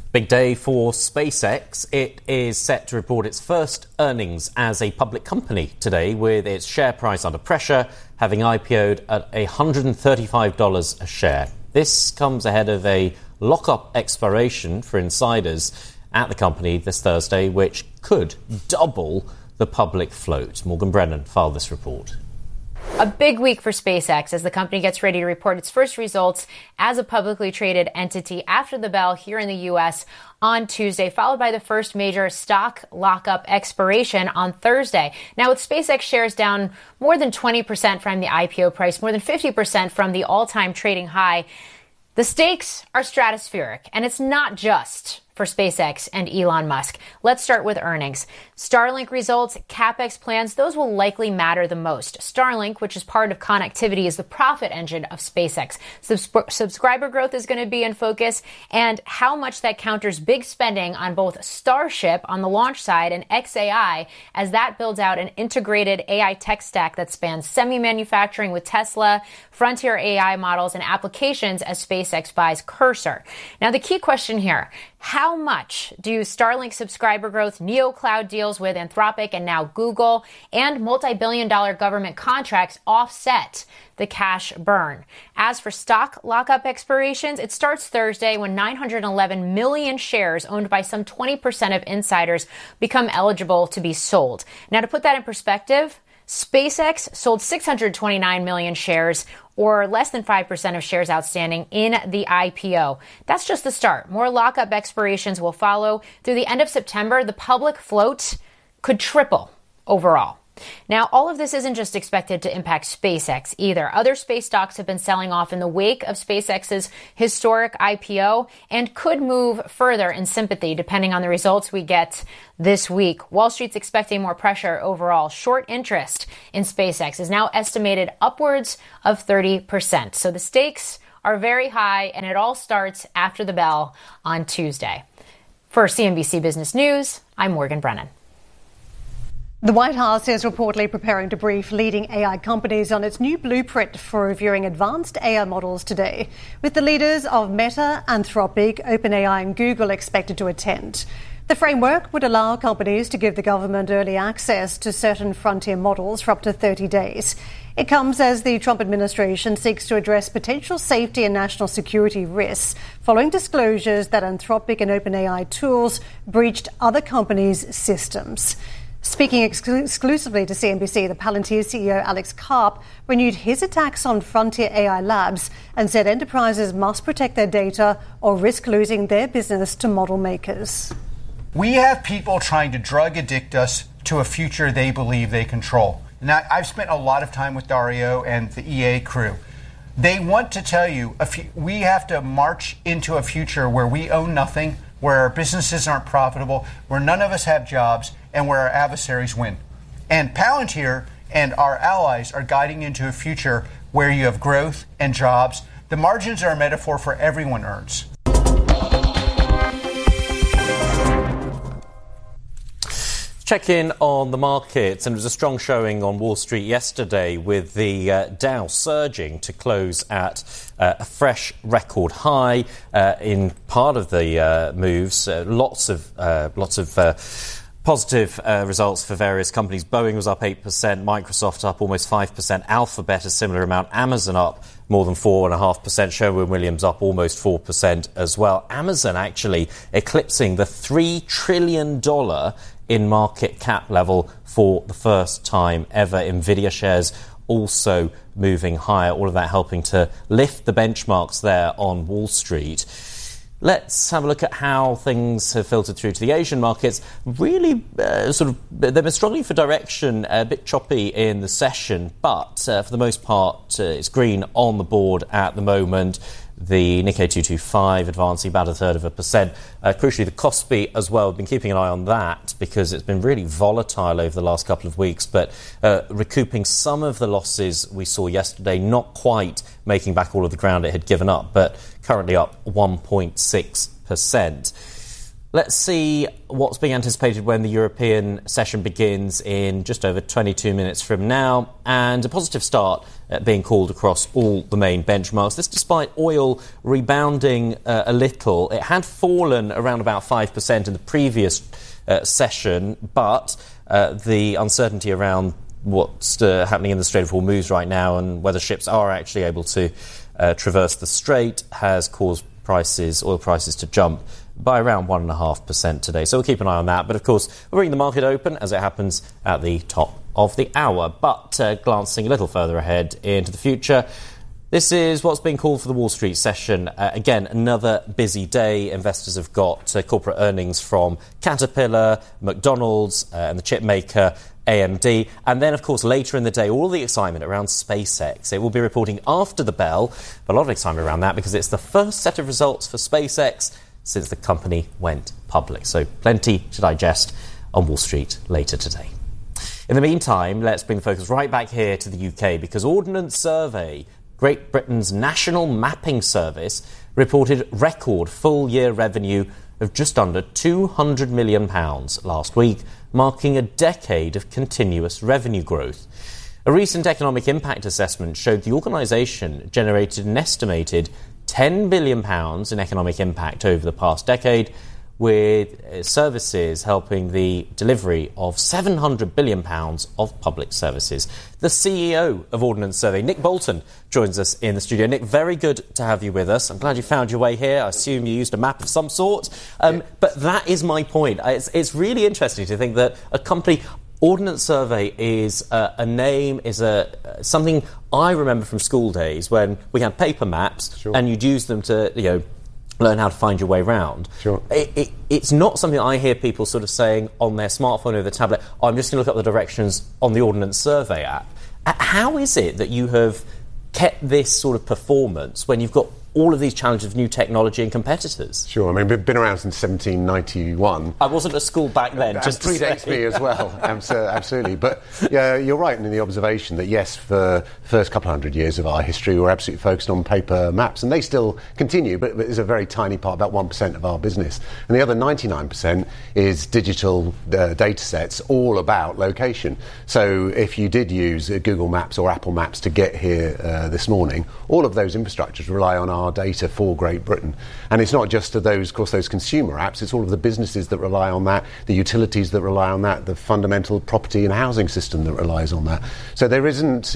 Big day for SpaceX. It is set to report its first earnings as a public company today, with its share price under pressure, having IPO'd at $135 a share. This comes ahead of a lock-up expiration for insiders at the company this Thursday, which could double the public float. Morgan Brennan filed this report. A big week for SpaceX as the company gets ready to report its first results as a publicly traded entity after the bell here in the U.S. on Tuesday, followed by the first major stock lockup expiration on Thursday. Now, with SpaceX shares down more than 20% from the IPO price, more than 50% from the all-time trading high, the stakes are stratospheric, and it's not just for SpaceX and Elon Musk. Let's start with earnings. Starlink results, CapEx plans, those will likely matter the most. Starlink, which is part of connectivity, is the profit engine of SpaceX. Subscriber growth is going to be in focus, and how much that counters big spending on both Starship on the launch side and xAI as that builds out an integrated AI tech stack that spans semi-manufacturing with Tesla, frontier AI models, and applications as SpaceX buys Cursor. Now, the key question here, how much do Starlink subscriber growth, NeoCloud deals with Anthropic and now Google, and multi-billion-dollar government contracts offset the cash burn? As for stock lockup expirations, it starts Thursday when 911 million shares owned by some 20% of insiders become eligible to be sold. Now, to put that in perspective, SpaceX sold 629 million shares, or less than 5% of shares outstanding in the IPO. That's just the start. More lockup expirations will follow. Through the end of September, the public float could triple overall. Now, all of this isn't just expected to impact SpaceX either. Other space stocks have been selling off in the wake of SpaceX's historic IPO and could move further in sympathy depending on the results we get this week. Wall Street's expecting more pressure overall. Short interest in SpaceX is now estimated upwards of 30%. So the stakes are very high, and it all starts after the bell on Tuesday. For CNBC Business News, I'm Morgan Brennan. The White House is reportedly preparing to brief leading AI companies on its new blueprint for reviewing advanced AI models today, with the leaders of Meta, Anthropic, OpenAI and Google expected to attend. The framework would allow companies to give the government early access to certain frontier models for up to 30 days. It comes as the Trump administration seeks to address potential safety and national security risks following disclosures that Anthropic and OpenAI tools breached other companies' systems. Speaking exclusively to CNBC, the Palantir CEO Alex Karp renewed his attacks on frontier AI labs and said enterprises must protect their data or risk losing their business to model makers. We have people trying to drug addict us to a future they believe they control. Now, I've spent a lot of time with Dario and the EA crew. They want to tell you we have to march into a future where we own nothing, where our businesses aren't profitable, where none of us have jobs, and where our adversaries win. And Palantir and our allies are guiding into a future where you have growth and jobs. The margins are a metaphor for everyone earns. Check in on the markets, and it was a strong showing on Wall Street yesterday with the Dow surging to close at a fresh record high in part of the moves. Lots of positive results for various companies. Boeing was up 8%, Microsoft up almost 5%, Alphabet a similar amount, Amazon up more than 4.5%, Sherwin-Williams up almost 4% as well. Amazon actually eclipsing the $3 trillion in market cap level for the first time ever. Nvidia shares also moving higher, all of that helping to lift the benchmarks there on Wall Street. Let's have a look at how things have filtered through to the Asian markets. Really, they've been struggling for direction, a bit choppy in the session, but for the most part, it's green on the board at the moment. The Nikkei 225 advancing about 0.33%. Crucially, the Kospi as well. We've been keeping an eye on that because it's been really volatile over the last couple of weeks, but recouping some of the losses we saw yesterday, not quite making back all of the ground it had given up, but currently up 1.6%. Let's see what's being anticipated when the European session begins in just over 22 minutes from now. And a positive start being called across all the main benchmarks. This despite oil rebounding a little. It had fallen around about 5% in the previous session, but the uncertainty around what's happening in the Strait of Hormuz right now and whether ships are actually able to traverse the strait has caused oil prices to jump by around 1.5% today. So we'll keep an eye on that. But of course, we'll bring the market open as it happens at the top of the hour. But glancing a little further ahead into the future, this is what's being called for the Wall Street session. Again, another busy day. Investors have got corporate earnings from Caterpillar, McDonald's, and the chip maker AMD. And then, of course, later in the day, all the excitement around SpaceX. It will be reporting after the bell, but a lot of excitement around that because it's the first set of results for SpaceX since the company went public. So plenty to digest on Wall Street later today. In the meantime, let's bring the focus right back here to the UK because Ordnance Survey, Great Britain's national mapping service, reported record full-year revenue of just under £200 million last week, marking a decade of continuous revenue growth. A recent economic impact assessment showed the organisation generated an estimated £10 billion in economic impact over the past decade, with services helping the delivery of £700 billion of public services. The CEO of Ordnance Survey, Nick Bolton, joins us in the studio. Nick, very good to have you with us. I'm glad you found your way here. I assume you used a map of some sort. But that is my point. It's really interesting to think that a company... Ordnance Survey is a name, is something I remember from school days when we had paper maps and you'd use them to, learn how to find your way around. Sure. It's not something I hear people sort of saying on their smartphone or their tablet, I'm just going to look up the directions on the Ordnance Survey app. How is it that you have kept this sort of performance when you've got all of these challenges of new technology and competitors? Sure, I mean, we've been around since 1791. I wasn't at school back then, just to predates me as well, absolutely. But yeah, you're right in the observation that, yes, for the first couple of hundred years of our history, we're absolutely focused on paper maps, and they still continue, but it's a very tiny part, about 1% of our business. And the other 99% is digital data sets, all about location. So if you did use Google Maps or Apple Maps to get here this morning, all of those infrastructures rely on our data for Great Britain. And it's not just those consumer apps, it's all of the businesses that rely on that, the utilities that rely on that, the fundamental property and housing system that relies on that. So there isn't,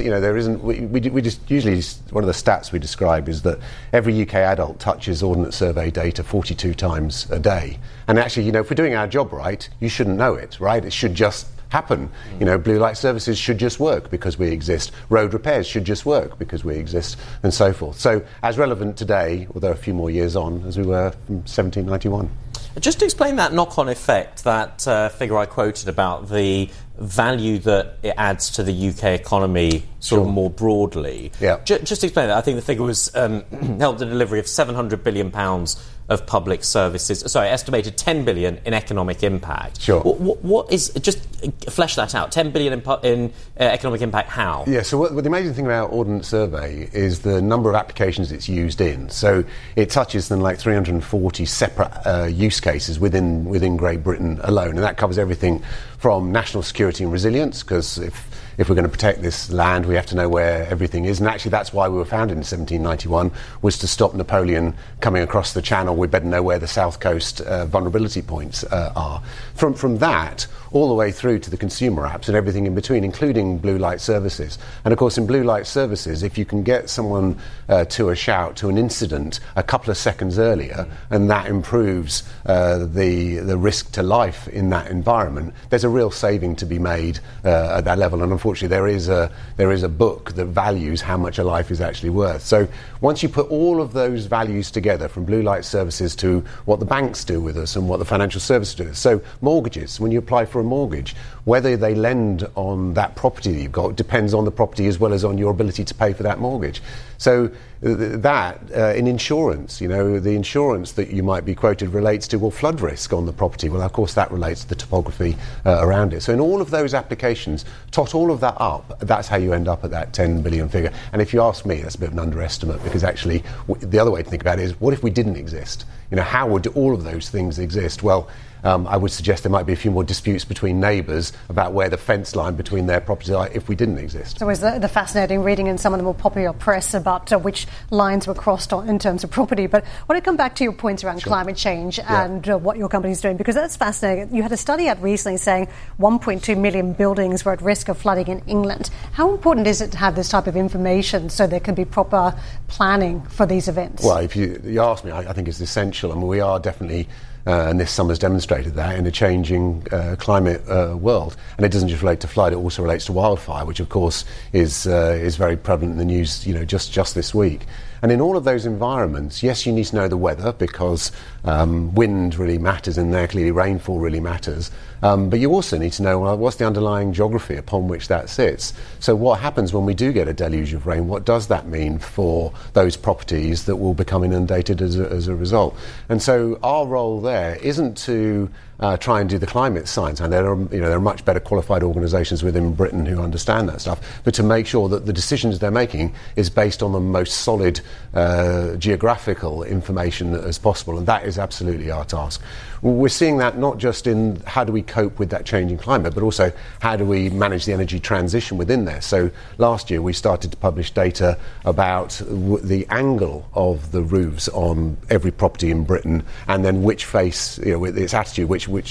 we just usually, one of the stats we describe is that every UK adult touches Ordnance Survey data 42 times a day. And actually, if we're doing our job right, you shouldn't know it, right? It should just happen. Blue light services should just work because we exist. Road repairs should just work because we exist, and so forth. So as relevant today, although a few more years on, as we were from 1791. Just to explain that knock-on effect, that figure I quoted about the value that it adds to the UK economy sort of more broadly. Yeah. Just to explain that, I think the figure was helped the delivery of £700 billion of public services. Estimated 10 billion in economic impact. Sure. What is, just flesh that out, 10 billion in economic impact, how? Yeah, so what the amazing thing about Ordnance Survey is the number of applications it's used in. So it touches them like 340 separate use cases within Great Britain alone, and that covers everything from national security and resilience, because if we're going to protect this land, we have to know where everything is. And actually, that's why we were founded in 1791, was to stop Napoleon coming across the channel. We better know where the south coast vulnerability points are. From that, all the way through to the consumer apps and everything in between, including blue light services. And of course, in blue light services, if you can get someone to a shout, to an incident, a couple of seconds earlier, and that improves the risk to life in that environment, there's a real saving to be made at that level. And unfortunately, there is a book that values how much a life is actually worth. So once you put all of those values together, from blue light services to what the banks do with us and what the financial services do. So mortgages, when you apply for a mortgage, whether they lend on that property that you've got depends on the property as well as on your ability to pay for that mortgage. So in insurance, the insurance that you might be quoted relates to, flood risk on the property. Well, of course, that relates to the topography around it. So in all of those applications, tot all of that up, that's how you end up at that 10 billion figure. And if you ask me, that's a bit of an underestimate, because actually the other way to think about it is, what if we didn't exist? How would all of those things exist? Well, I would suggest there might be a few more disputes between neighbours about where the fence line between their properties are if we didn't exist. So it was the fascinating reading in some of the more popular press about which lines were crossed in terms of property. But I want to come back to your points around climate change and what your company is doing, because that's fascinating. You had a study out recently saying 1.2 million buildings were at risk of flooding in England. How important is it to have this type of information so there can be proper planning for these events? Well, if you ask me, I think it's essential. I mean, we are definitely... and this summer's demonstrated that in a changing climate world. And it doesn't just relate to flood, it also relates to wildfire, which of course is very prevalent in the news, just this week. And in all of those environments, yes, you need to know the weather, because wind really matters in there, clearly rainfall really matters. But you also need to know, what's the underlying geography upon which that sits? So what happens when we do get a deluge of rain? What does that mean for those properties that will become inundated as a result? And so our role there isn't to try and do the climate science, and there are much better qualified organisations within Britain who understand that stuff, but to make sure that the decisions they're making is based on the most solid geographical information as possible, and that is absolutely our task. We're seeing that not just in how do we cope with that changing climate, but also how do we manage the energy transition within there. So last year we started to publish data about the angle of the roofs on every property in Britain, and then which face, its attitude,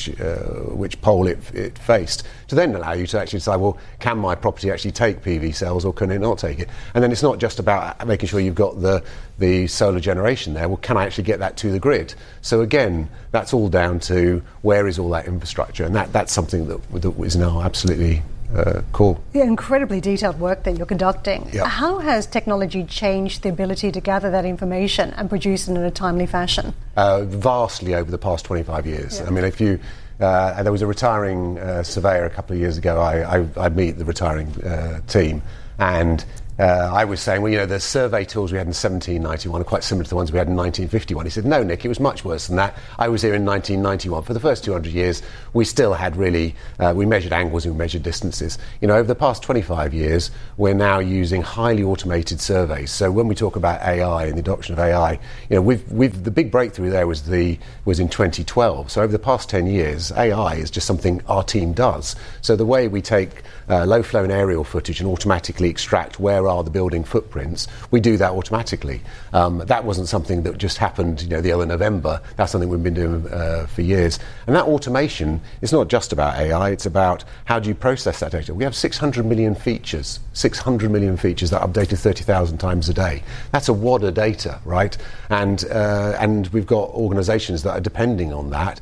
which pole it faced, to then allow you to actually decide, well, can my property actually take PV cells or can it not take it? And then it's not just about making sure you've got the solar generation there. Well, can I actually get that to the grid? So again, that's all down to where is all that infrastructure, and that's something that is now absolutely core. Yeah, incredibly detailed work that you're conducting. Yep. How has technology changed the ability to gather that information and produce it in a timely fashion? Vastly over the past 25 years. Yeah. I mean, if you... there was a retiring surveyor a couple of years ago. I'd meet the retiring team, and I was saying, the survey tools we had in 1791 are quite similar to the ones we had in 1951. He said, no, Nick, it was much worse than that. I was here in 1991. For the first 200 years, we still had we measured angles and we measured distances. Over the past 25 years, we're now using highly automated surveys. So when we talk about AI and the adoption of AI, the big breakthrough there was in 2012. So over the past 10 years, AI is just something our team does. So the way we take low-flow and aerial footage and automatically extract where are the building footprints, we do that automatically. That wasn't something that just happened, the other November. That's something we've been doing for years. And that automation is not just about AI, it's about how do you process that data. We have 600 million features that are updated 30,000 times a day. That's a wad of data, right? And we've got organisations that are depending on that